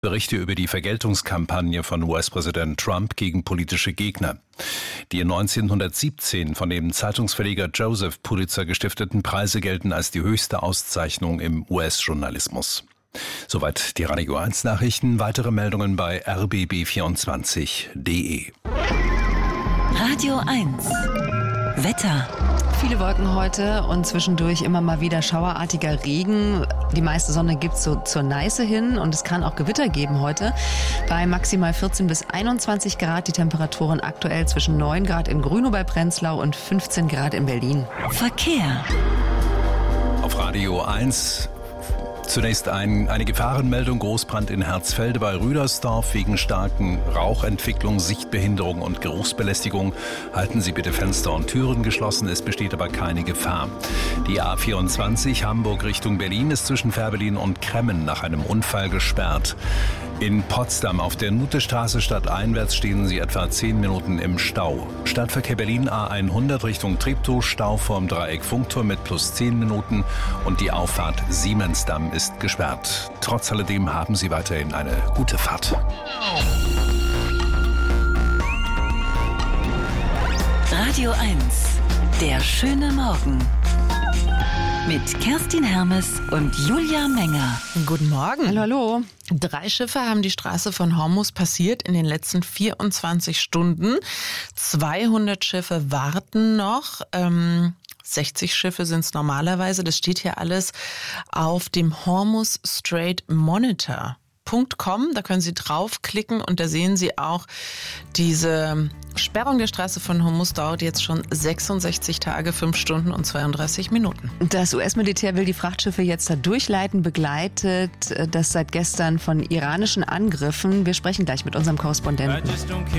Berichte über die Vergeltungskampagne von US-Präsident Trump gegen politische Gegner. Die 1917 von dem Zeitungsverleger Joseph Pulitzer gestifteten Preise gelten als die höchste Auszeichnung im US-Journalismus. Soweit die Radio 1 Nachrichten. Weitere Meldungen bei rbb24.de. Radio 1 Wetter. Viele Wolken heute und zwischendurch immer mal wieder schauerartiger Regen. Die meiste Sonne gibt's so zur Neiße hin und es kann auch Gewitter geben heute. Bei maximal 14 bis 21 Grad. Die Temperaturen aktuell zwischen 9 Grad in Grünow bei Prenzlau und 15 Grad in Berlin. Verkehr. Auf Radio 1 zunächst eine Gefahrenmeldung. Großbrand in Herzfelde bei Rüdersdorf wegen starken Rauchentwicklung, Sichtbehinderung und Geruchsbelästigung. Halten Sie bitte Fenster und Türen geschlossen, es besteht aber keine Gefahr. Die A24 Hamburg Richtung Berlin ist zwischen Fährberlin und Kremmen nach einem Unfall gesperrt. In Potsdam auf der Nutestraße stadteinwärts stehen Sie etwa 10 Minuten im Stau. Stadtverkehr Berlin A100 Richtung Treptow, Stau vorm Dreieck Funkturm mit plus 10 Minuten und die Auffahrt Siemensdamm ist gesperrt. Trotz alledem haben Sie weiterhin eine gute Fahrt. Radio 1, der schöne Morgen. Mit Kerstin Hermes und Julia Menger. Guten Morgen. Hallo, hallo. 3 Schiffe haben die Straße von Hormuz passiert in den letzten 24 Stunden. 200 Schiffe warten noch. 60 Schiffe sind es normalerweise. Das steht hier alles auf dem Hormuz Strait Monitor. .com, da können Sie draufklicken und da sehen Sie auch, diese Sperrung der Straße von Hormuz dauert jetzt schon 66 Tage, 5 Stunden und 32 Minuten. Das US-Militär will die Frachtschiffe jetzt da durchleiten, begleitet das seit gestern von iranischen Angriffen. Wir sprechen gleich mit unserem Korrespondenten.